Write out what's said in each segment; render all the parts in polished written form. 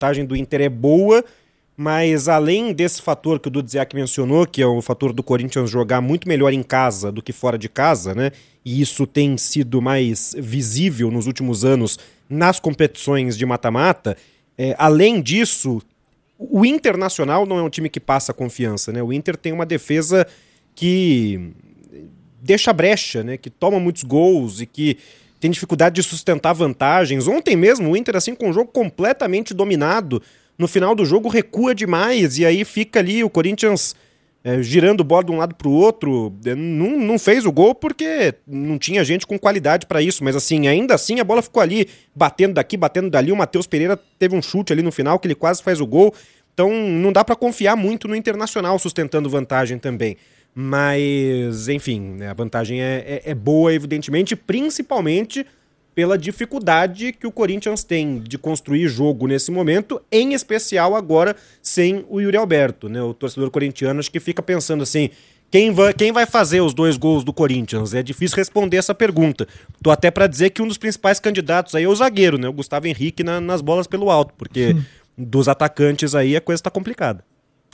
vantagem do Inter é boa, mas além desse fator que o Dudziak mencionou, que é o fator do Corinthians jogar muito melhor em casa do que fora de casa, né? E isso tem sido mais visível nos últimos anos nas competições de mata-mata. Além disso, o Internacional não é um time que passa confiança, né? O Inter tem uma defesa que deixa brecha, né? Que toma muitos gols e que tem dificuldade de sustentar vantagens. Ontem mesmo o Inter, assim, com o jogo completamente dominado, no final do jogo recua demais e aí fica ali o Corinthians girando bola de um lado para o outro. Não fez o gol porque não tinha gente com qualidade para isso, mas assim, ainda assim a bola ficou ali batendo daqui, batendo dali. O Matheus Pereira teve um chute ali no final que ele quase faz o gol. Então não dá para confiar muito no Internacional sustentando vantagem também. Mas, enfim, né, a vantagem é boa, evidentemente, principalmente pela dificuldade que o Corinthians tem de construir jogo nesse momento, em especial agora sem o Yuri Alberto, né? O torcedor corintiano acho que fica pensando assim, quem vai fazer os 2 gols do Corinthians? É difícil responder essa pergunta. Tô até para dizer que um dos principais candidatos aí é o zagueiro, né? O Gustavo Henrique nas bolas pelo alto, porque dos atacantes aí a coisa tá complicada.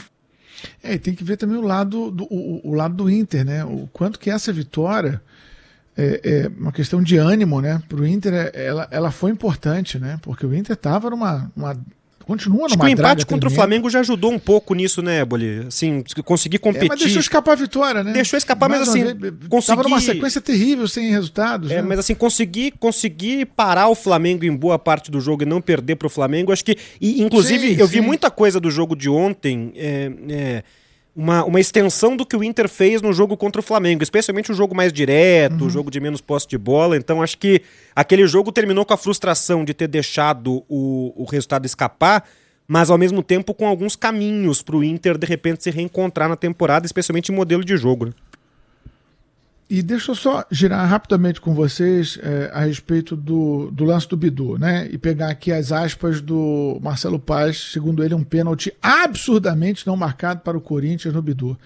E tem que ver também o lado do Inter, né? O quanto que essa vitória é uma questão de ânimo, né? Para o Inter, ela foi importante, né? Porque o Inter estava continua numa draga. O empate contra o Flamengo já ajudou um pouco nisso, né, Boli? Assim, conseguir competir. Mas deixou escapar a vitória, né? Deixou escapar, mas assim, estava numa sequência terrível, sem resultados. Né? Mas assim, conseguir parar o Flamengo em boa parte do jogo e não perder para o Flamengo, acho que... inclusive, eu vi muita coisa do jogo de ontem... Uma extensão do que o Inter fez no jogo contra o Flamengo, especialmente o jogo mais direto, o jogo de menos posse de bola. Então acho que aquele jogo terminou com a frustração de ter deixado o resultado escapar, mas ao mesmo tempo com alguns caminhos para o Inter de repente se reencontrar na temporada, especialmente em modelo de jogo, né? E deixa eu só girar rapidamente com vocês a respeito do lance do Bidu, né? E pegar aqui as aspas do Marcelo Paz, segundo ele, um pênalti absurdamente não marcado para o Corinthians no Bidu.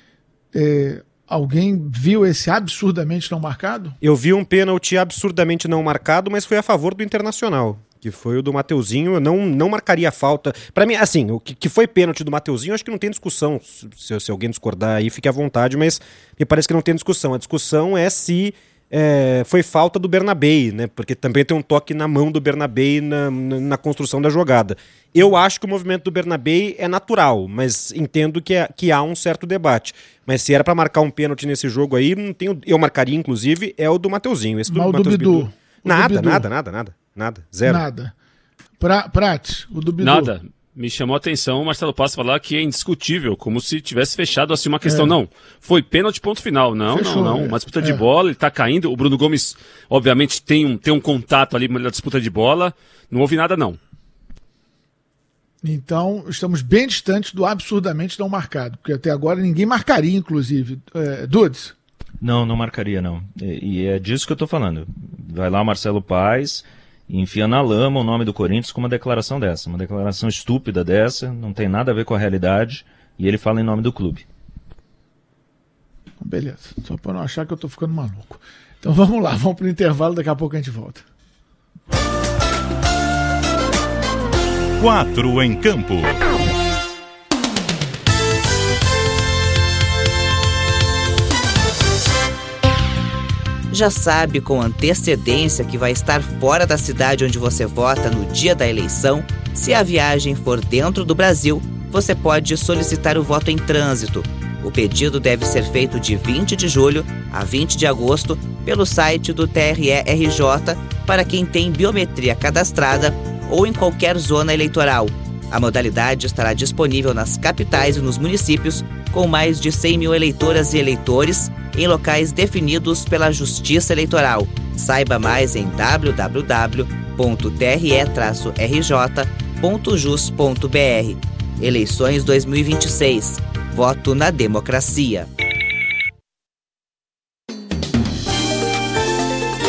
Alguém viu esse absurdamente não marcado? Eu vi um pênalti absurdamente não marcado, mas foi a favor do Internacional, que foi o do Mateuzinho. Eu não marcaria a falta. Para mim, assim, o que foi pênalti do Mateuzinho, acho que não tem discussão. Se alguém discordar aí, fique à vontade, mas me parece que não tem discussão. A discussão é se foi falta do Bernabei, né? Porque também tem um toque na mão do Bernabei na construção da jogada. Eu acho que o movimento do Bernabei é natural, mas entendo que há um certo debate. Mas se era para marcar um pênalti nesse jogo aí, eu marcaria, inclusive, é o do Mateuzinho. Esse do Bidu. Nada, zero. Nada. Prats, o do Bidu. Nada. Me chamou a atenção o Marcelo Paz falar que é indiscutível, como se tivesse fechado assim uma questão. Não, foi pênalti, ponto final. Fechou, não. Uma disputa de bola, ele tá caindo. O Bruno Gomes, obviamente, tem um contato ali na disputa de bola. Não houve nada, não. Então, estamos bem distantes do absurdamente não marcado, porque até agora ninguém marcaria, inclusive. Dudes? Não marcaria, não. E é disso que eu tô falando. Vai lá o Marcelo Paz, enfia na lama o nome do Corinthians com uma declaração dessa. Uma declaração estúpida dessa, não tem nada a ver com a realidade, e ele fala em nome do clube. Beleza, só para não achar que eu tô ficando maluco. Então vamos lá, vamos pro intervalo, daqui a pouco a gente volta. 4 em campo. Já sabe com antecedência que vai estar fora da cidade onde você vota no dia da eleição? Se a viagem for dentro do Brasil, você pode solicitar o voto em trânsito. O pedido deve ser feito de 20 de julho a 20 de agosto pelo site do TRE-RJ para quem tem biometria cadastrada ou em qualquer zona eleitoral. A modalidade estará disponível nas capitais e nos municípios com mais de 100 mil eleitoras e eleitores em locais definidos pela Justiça Eleitoral. Saiba mais em www.tre-rj.jus.br. Eleições 2026. Voto na democracia.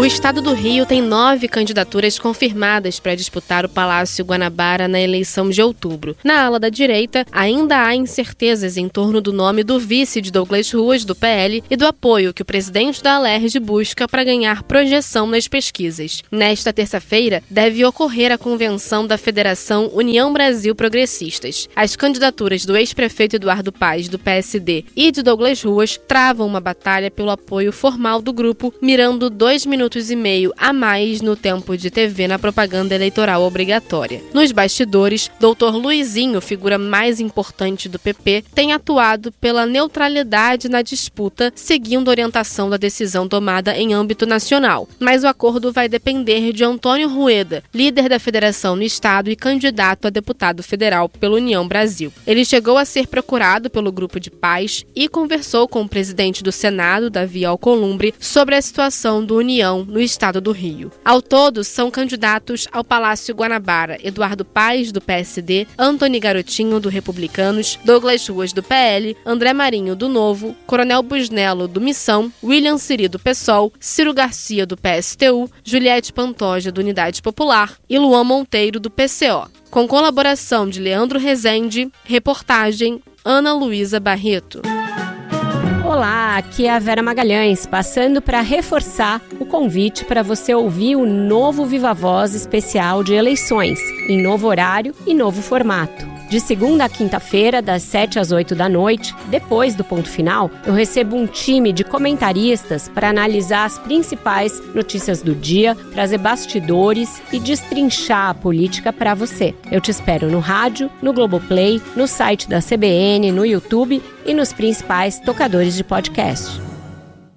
O estado do Rio tem 9 candidaturas confirmadas para disputar o Palácio Guanabara na eleição de outubro. Na ala da direita, ainda há incertezas em torno do nome do vice de Douglas Ruas, do PL, e do apoio que o presidente da Alerj busca para ganhar projeção nas pesquisas. Nesta terça-feira, deve ocorrer a convenção da Federação União Brasil Progressistas. As candidaturas do ex-prefeito Eduardo Paes, do PSD, e de Douglas Ruas travam uma batalha pelo apoio formal do grupo, mirando 2 minutos e meio a mais no tempo de TV na propaganda eleitoral obrigatória. Nos bastidores, Dr. Luizinho, figura mais importante do PP, tem atuado pela neutralidade na disputa, seguindo a orientação da decisão tomada em âmbito nacional. Mas o acordo vai depender de Antônio Rueda, líder da federação no estado e candidato a deputado federal pela União Brasil. Ele chegou a ser procurado pelo grupo de Paes e conversou com o presidente do Senado, Davi Alcolumbre, sobre a situação do União no estado do Rio. Ao todo, são candidatos ao Palácio Guanabara Eduardo Paes, do PSD, Antony Garotinho, do Republicanos, Douglas Ruas, do PL, André Marinho, do Novo, Coronel Busnello, do Missão, William Siri, do PSOL, Ciro Garcia, do PSTU, Juliette Pantoja, do Unidade Popular e Luan Monteiro, do PCO. Com colaboração de Leandro Rezende, reportagem Ana Luísa Barreto. Olá, aqui é a Vera Magalhães, passando para reforçar o convite para você ouvir o novo Viva Voz especial de eleições, em novo horário e novo formato. De segunda a quinta-feira, das 7 às 8 da noite, depois do ponto final, eu recebo um time de comentaristas para analisar as principais notícias do dia, trazer bastidores e destrinchar a política para você. Eu te espero no rádio, no Globoplay, no site da CBN, no YouTube e nos principais tocadores de podcast.